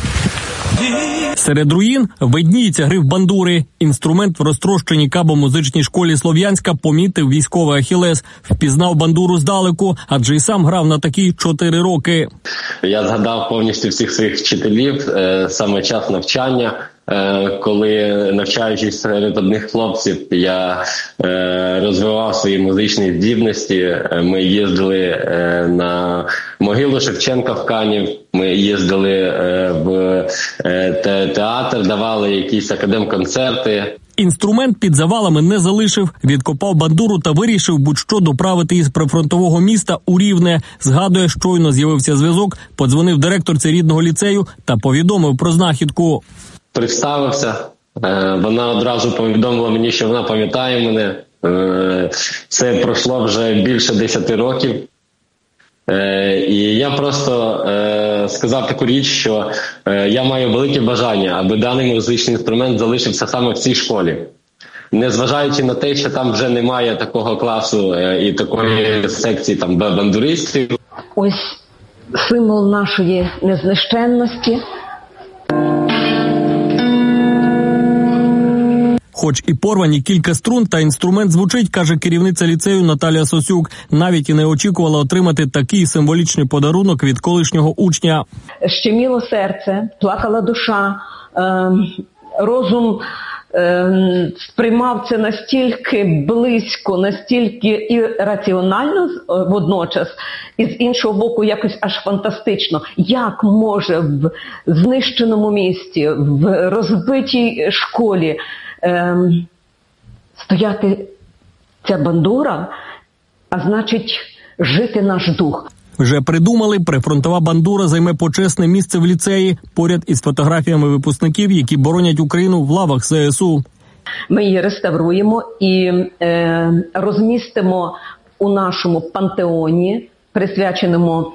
Speaker 24: Серед руїн видніється гриф бандури. Інструмент в розтрощеній кабо-музичній школі Слов'янська помітив військовий Ахілес. Впізнав бандуру здалеку, адже й сам грав на такій 4 роки.
Speaker 23: Я згадав повністю всіх своїх вчителів, саме час навчання. Коли, навчаючись серед одних хлопців, я розвивав свої музичні здібності. Ми їздили на могилу Шевченка в Канів, ми їздили в театр, давали якісь академконцерти.
Speaker 24: Інструмент під завалами не залишив, відкопав бандуру та вирішив будь-що доправити із прифронтового міста у Рівне. Згадує, щойно з'явився зв'язок, подзвонив директорці рідного ліцею та повідомив про знахідку.
Speaker 23: Представився, вона одразу повідомила мені, що вона пам'ятає мене. Це пройшло вже більше 10 років. І я просто сказав таку річ, що я маю велике бажання, аби даний музичний інструмент залишився саме в цій школі. Незважаючи на те, що там вже немає такого класу і такої секції там бандуристів.
Speaker 25: Ось символ нашої незнищенності.
Speaker 24: Хоч і порвані кілька струн, та інструмент звучить, каже керівниця ліцею Наталія Сосюк. Навіть і не очікувала отримати такий символічний подарунок від колишнього учня.
Speaker 25: Щеміло серце, плакала душа, розум сприймав це настільки близько, настільки ірраціонально водночас, і з іншого боку якось аж фантастично. Як може в знищеному місті, в розбитій школі стояти ця бандура, а значить жити наш дух.
Speaker 24: Вже придумали, прифронтова бандура займе почесне місце в ліцеї, поряд із фотографіями випускників, які боронять Україну в лавах ЗСУ.
Speaker 25: Ми її реставруємо і розмістимо у нашому пантеоні, присвяченому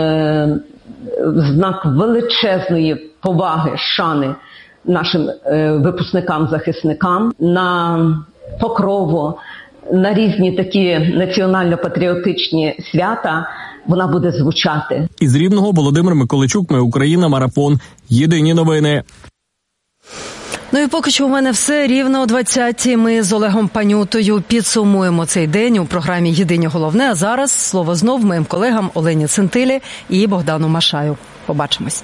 Speaker 25: в знак величезної поваги, шани нашим випускникам-захисникам, на Покрово, на різні такі національно-патріотичні свята вона буде звучати.
Speaker 24: Із Рівного Володимир Миколайчук, Ми Україна, Марафон. Єдині новини.
Speaker 12: Ну і поки що у мене все. Рівно о 20-й ми з Олегом Панютою підсумуємо цей день у програмі «Єдині головне». А зараз слово знов моїм колегам Олені Центилі і Богдану Машаю. Побачимось.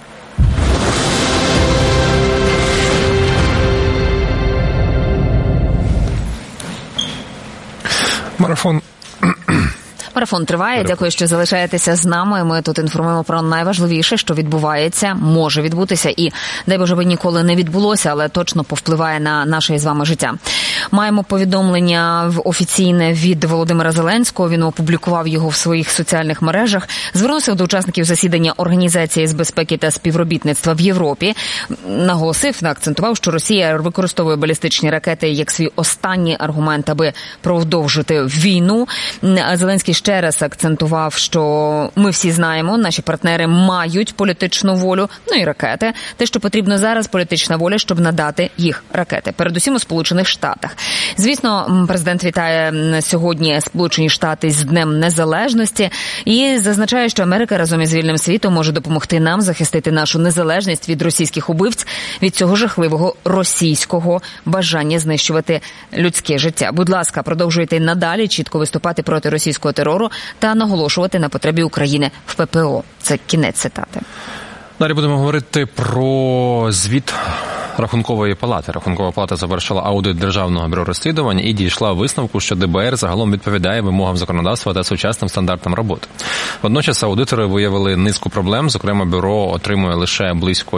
Speaker 1: Марафон триває. Дякую, що залишаєтеся з нами. Ми тут інформуємо про найважливіше, що відбувається, може відбутися і, дай Боже, би ніколи не відбулося, але точно повпливає на наше із вами життя. Маємо повідомлення офіційне від Володимира Зеленського. Він опублікував його в своїх соціальних мережах. Звернувся до учасників засідання Організації з безпеки та співробітництва в Європі. Наголосив, акцентував, що Росія використовує балістичні ракети як свій останній аргумент, аби продовжити війну. Зеленський ще раз акцентував, що ми всі знаємо, наші партнери мають політичну волю, ну і ракети. Те, що потрібно зараз, політична воля, щоб надати їх ракети. Передусім у Сполучених Штатах. Звісно, президент вітає сьогодні Сполучені Штати з Днем Незалежності і зазначає, що Америка разом із вільним світом може допомогти нам захистити нашу незалежність від російських убивць, від цього жахливого російського бажання знищувати людське життя. Будь ласка, продовжуйте надалі чітко виступати проти російського терору та наголошувати на потребі України в ППО. Це кінець цитати.
Speaker 2: Далі будемо говорити про звіт Рахункової палати. Рахункова палата завершила аудит Державного бюро розслідувань і дійшла висновку, що ДБР загалом відповідає вимогам законодавства та сучасним стандартам роботи. Водночас аудитори виявили низку проблем. Зокрема, бюро отримує лише близько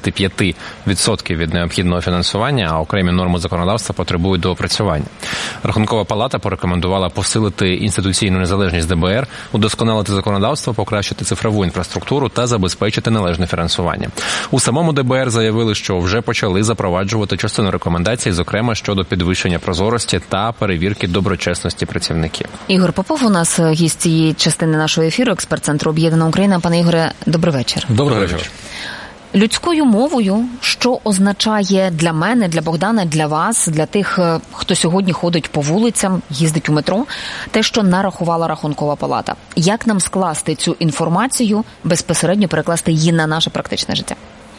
Speaker 2: 75% від необхідного фінансування, а окремі норми законодавства потребують доопрацювання. Рахункова палата порекомендувала посилити інституційну незалежність ДБР, удосконалити законодавство, покращити цифрову інфраструктуру та забезпечити належне фінансування. У самому ДБР заявили, що вже почали запроваджувати частину рекомендацій, зокрема щодо підвищення прозорості та перевірки доброчесності працівників.
Speaker 1: Ігор Попов у нас гість цієї частини нашого ефіру, експерт Центру Об'єднана Україна. Пане Ігоре, добрий вечір.
Speaker 2: Добрий вечір.
Speaker 1: Людською мовою, що означає для мене, для Богдана, для вас, для тих, хто сьогодні ходить по вулицям, їздить у метро, те, що нарахувала Рахункова палата. Як нам скласти цю інформацію, безпосередньо перекласти її на наше практичне життя?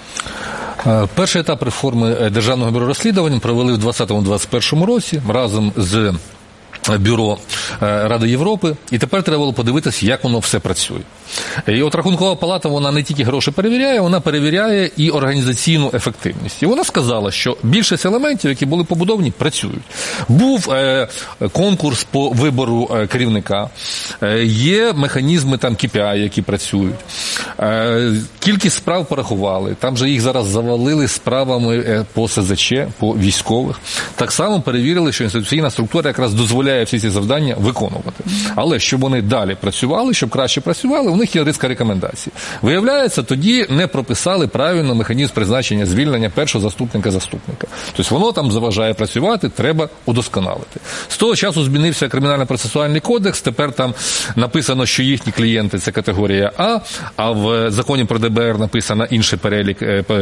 Speaker 3: Перший етап реформи Державного бюро розслідувань провели в 2020-2021 році разом з Бюро Ради Європи, і тепер треба було подивитися, як воно все працює. І от Рахункова палата, вона не тільки гроші перевіряє, вона перевіряє і організаційну ефективність. І вона сказала, що більшість елементів, які були побудовані, працюють. Був конкурс по вибору керівника, є механізми там KPI, які працюють. Кількість справ порахували, там же їх зараз завалили справами по СЗЧ, по військових. Так само перевірили, що інституційна структура якраз дозволяє всі ці завдання виконувати. Але щоб вони далі працювали, щоб краще працювали, у них є низка рекомендацій. Виявляється, тоді не прописали правильно механізм призначення звільнення першого заступника. Тобто воно там заважає працювати, треба удосконалити. З того часу змінився Кримінально-процесуальний кодекс, тепер там написано, що їхні клієнти – це категорія а в законі про ДБР написано інший перелік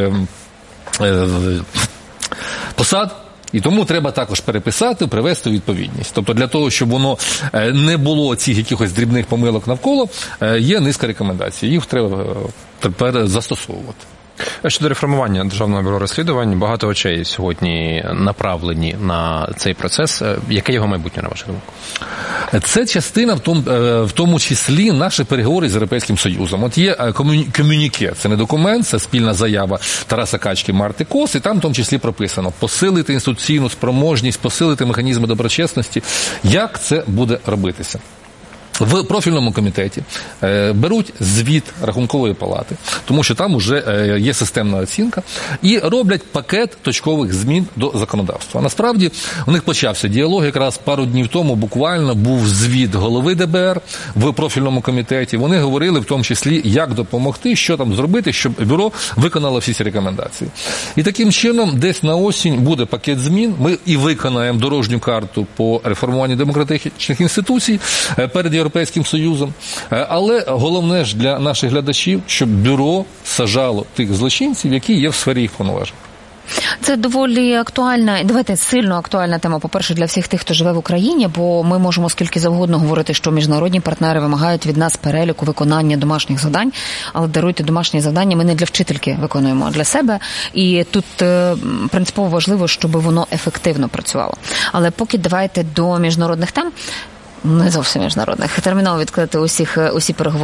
Speaker 3: посад. І тому треба також переписати, привести у відповідність. Тобто для того, щоб воно не було цих якихось дрібних помилок навколо, є низка рекомендацій. Їх треба тепер застосовувати.
Speaker 2: Щодо реформування Державного бюро розслідувань, багато очей сьогодні направлені на цей процес. Яке його майбутнє, на вашу думку?
Speaker 3: Це частина, в тому числі, наші переговори з Європейським Союзом. От є комюніке, це не документ, це спільна заява Тараса Качки, Марти Кос, і там в тому числі прописано посилити інституційну спроможність, посилити механізми доброчесності. Як це буде робитися? в профільному комітеті беруть звіт Рахункової палати, тому що там вже є системна оцінка, і роблять пакет точкових змін до законодавства. Насправді, у них почався діалог, якраз пару днів тому буквально був звіт голови ДБР в профільному комітеті. Вони говорили в тому числі, як допомогти, що там зробити, щоб бюро виконало всі ці рекомендації. І таким чином, десь на осінь буде пакет змін, ми і виконаємо дорожню карту по реформуванню демократичних інституцій перед Європейським Союзом. Але головне ж для наших глядачів, щоб бюро сажало тих злочинців, які є в сфері їх повноважень.
Speaker 1: Це доволі актуальна, давайте сильно актуальна тема, по-перше, для всіх тих, хто живе в Україні, бо ми можемо скільки завгодно говорити, що міжнародні партнери вимагають від нас переліку виконання домашніх завдань, але даруйте, домашні завдання ми не для вчительки виконуємо, а для себе. І тут принципово важливо, щоб воно ефективно працювало. Але поки давайте до міжнародних тем, не зовсім міжнародних, терміново відкликати усі переговори